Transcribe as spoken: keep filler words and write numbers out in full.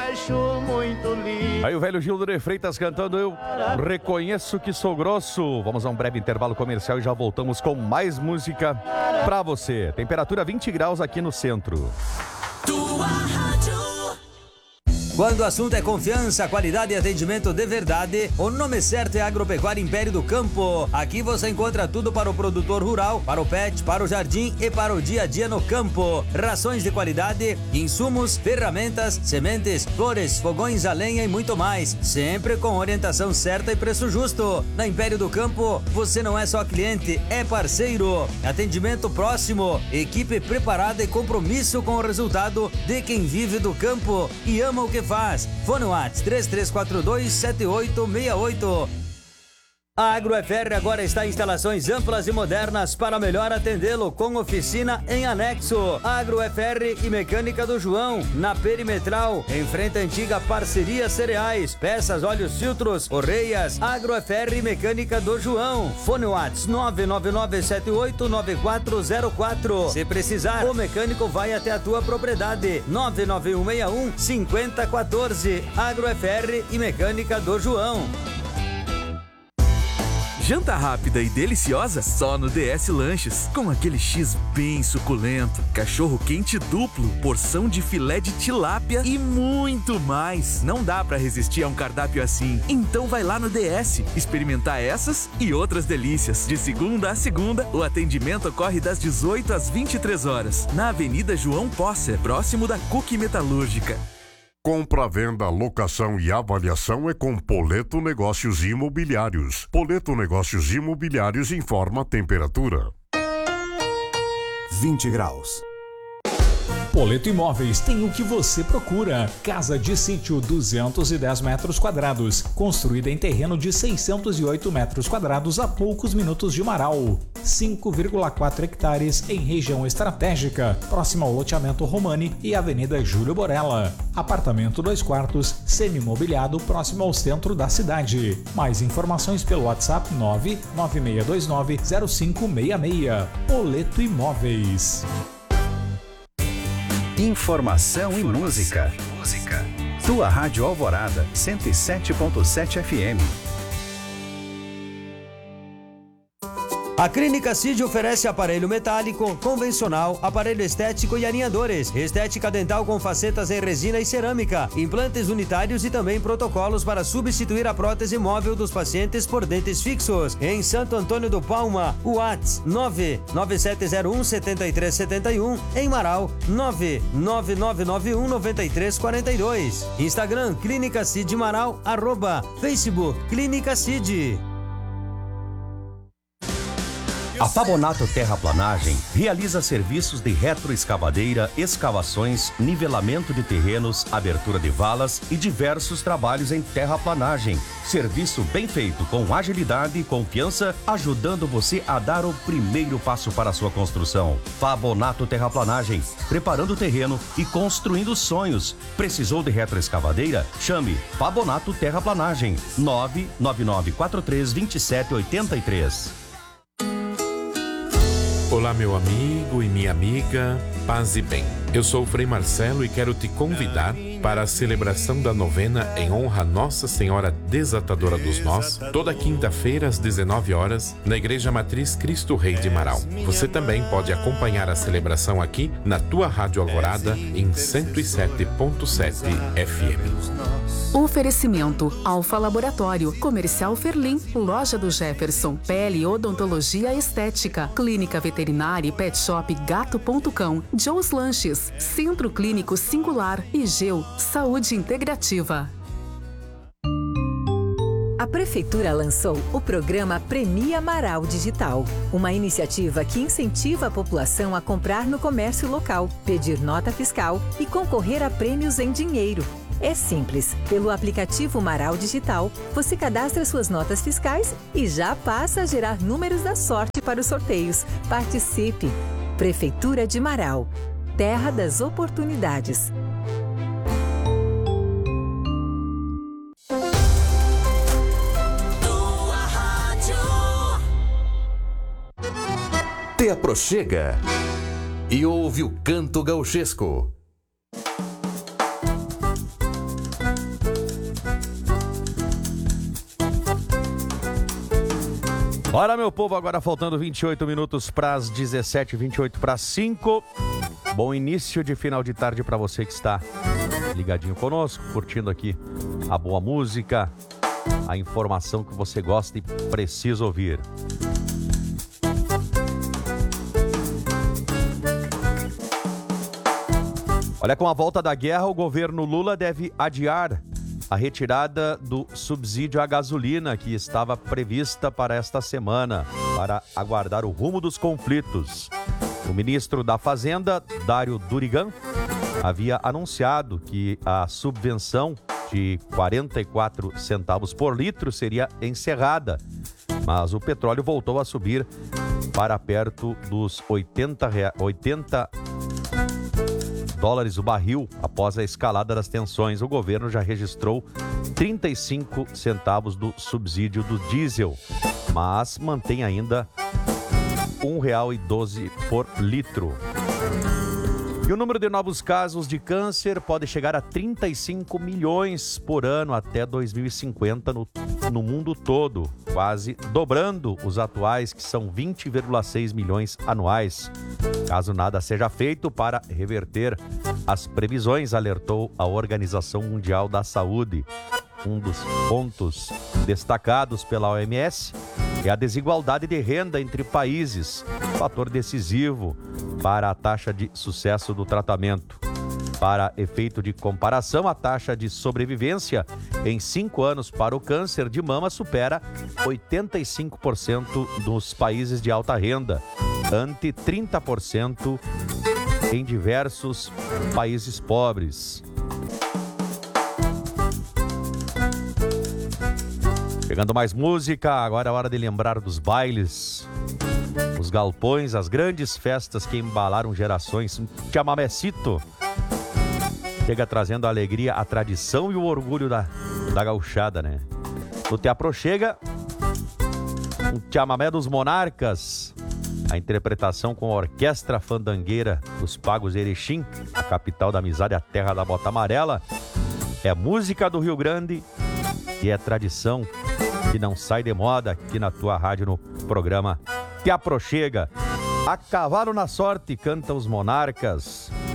acho muito lindo. Aí o velho Gildo de Freitas cantando Eu Reconheço Que Sou Grosso. Vamos a um breve intervalo comercial e já voltamos com mais música pra você. Temperatura vinte graus aqui no centro. Tua rádio. Quando o assunto é confiança, qualidade e atendimento de verdade, o nome certo é Agropecuária Império do Campo. Aqui você encontra tudo para o produtor rural, para o pet, para o jardim e para o dia a dia no campo. Rações de qualidade, insumos, ferramentas, sementes, flores, fogões a lenha e muito mais. Sempre com orientação certa e preço justo. Na Império do Campo, você não é só cliente, é parceiro. Atendimento próximo, equipe preparada e compromisso com o resultado de quem vive do campo e ama o que faz. Fone WhatsApp três três quatro dois sete oito seis oito. A Agrofer agora está em instalações amplas e modernas para melhor atendê-lo, com oficina em anexo. Agrofer e Mecânica do João, na Perimetral, em frente à antiga Parceria Cereais. Peças, óleos, filtros, orreias. Agrofer e Mecânica do João. Fone WhatsApp nove nove nove sete oito nove quatro zero quatro. Se precisar, o mecânico vai até a tua propriedade. nove nove um seis um cinco zero um quatro. Agrofer e Mecânica do João. Janta rápida e deliciosa só no D S Lanches. Com aquele X bem suculento, cachorro quente duplo, porção de filé de tilápia e muito mais. Não dá pra resistir a um cardápio assim. Então vai lá no D S experimentar essas e outras delícias. De segunda a segunda, o atendimento ocorre das dezoito às vinte e três horas. Na Avenida João Posser, próximo da Cuque Metalúrgica. Compra, venda, locação e avaliação é com Poleto Negócios Imobiliários. Poleto Negócios Imobiliários informa a temperatura. vinte graus. Poleto Imóveis tem o que você procura. Casa de sítio, duzentos e dez metros quadrados, construída em terreno de seiscentos e oito metros quadrados a poucos minutos de Marau. cinco vírgula quatro hectares em região estratégica, próximo ao loteamento Romani e Avenida Júlio Borella. Apartamento dois quartos, semi-mobiliado, próximo ao centro da cidade. Mais informações pelo WhatsApp nove nove seis dois nove zero cinco seis seis. Poleto Imóveis. Informação e música. música. Tua Rádio Alvorada, cento e sete ponto sete F M. A Clínica Cid oferece aparelho metálico, convencional, aparelho estético e alinhadores, estética dental com facetas em resina e cerâmica, implantes unitários e também protocolos para substituir a prótese móvel dos pacientes por dentes fixos. Em Santo Antônio do Palma, o WhatsApp nove nove sete zero um sete três sete um, em Marau nove nove nove nove um nove três quatro dois. Instagram Clínica Cid Marau, arroba Facebook Clínica Cid. A Fabonato Terraplanagem realiza serviços de retroescavadeira, escavações, nivelamento de terrenos, abertura de valas e diversos trabalhos em terraplanagem. Serviço bem feito, com agilidade e confiança, ajudando você a dar o primeiro passo para a sua construção. Fabonato Terraplanagem, preparando o terreno e construindo sonhos. Precisou de retroescavadeira? Chame Fabonato Terraplanagem, nove nove nove quatro três dois sete oito três. Olá, meu amigo e minha amiga, paz e bem. Eu sou o Frei Marcelo e quero te convidar para a celebração da novena em honra a Nossa Senhora Desatadora dos Nós, toda quinta-feira às dezenove horas, na Igreja Matriz Cristo Rei de Marau. Você também pode acompanhar a celebração aqui na tua Rádio Alvorada em cento e sete ponto sete F M. Oferecimento Alfa Laboratório, Comercial Ferlim, Loja do Jefferson, Pele Odontologia Estética, Clínica Veterinária e Pet Shop Gato ponto cão, Joe's Lanches, Centro Clínico Singular e Geu Saúde Integrativa. A Prefeitura lançou o programa Premia Marau Digital, uma iniciativa que incentiva a população a comprar no comércio local, pedir nota fiscal e concorrer a prêmios em dinheiro. É simples. Pelo aplicativo Marau Digital, você cadastra suas notas fiscais e já passa a gerar números da sorte para os sorteios. Participe! Prefeitura de Marau. Terra das Oportunidades. Te aproxega e ouve o canto gauchesco. Bora, meu povo, agora faltando vinte e oito minutos para as dezessete, vinte e oito para as cinco. Bom início de final de tarde para você que está ligadinho conosco, curtindo aqui a boa música, a informação que você gosta e precisa ouvir. Olha, com a volta da guerra, o governo Lula deve adiar a retirada do subsídio à gasolina que estava prevista para esta semana, para aguardar o rumo dos conflitos. O ministro da Fazenda, Dário Durigan, havia anunciado que a subvenção de quarenta e quatro centavos por litro seria encerrada, mas o petróleo voltou a subir para perto dos oitenta, oitenta dólares o barril após a escalada das tensões. O governo já registrou trinta e cinco centavos do subsídio do diesel, mas mantém ainda um real e doze centavos por litro. E o número de novos casos de câncer pode chegar a trinta e cinco milhões por ano até dois mil e cinquenta no, no mundo todo, quase dobrando os atuais, que são vinte vírgula seis milhões anuais. Caso nada seja feito para reverter as previsões, alertou a Organização Mundial da Saúde. Um dos pontos destacados pela O M S é a desigualdade de renda entre países, fator decisivo para a taxa de sucesso do tratamento. Para efeito de comparação, a taxa de sobrevivência em cinco anos para o câncer de mama supera oitenta e cinco por cento nos países de alta renda, ante trinta por cento em diversos países pobres. Chegando mais música, agora é hora de lembrar dos bailes, os galpões, as grandes festas que embalaram gerações. Um chamamecito chega trazendo a alegria, a tradição e o orgulho da, da gauchada, né? No Teatro chega um chamamé dos Monarcas, a interpretação com a Orquestra Fandangueira dos Pagos Erechim, a capital da amizade, a terra da bota amarela. É música do Rio Grande e é tradição que não sai de moda aqui na tua rádio, no programa Que Aproxega. A cavalo na sorte, canta os Monarcas.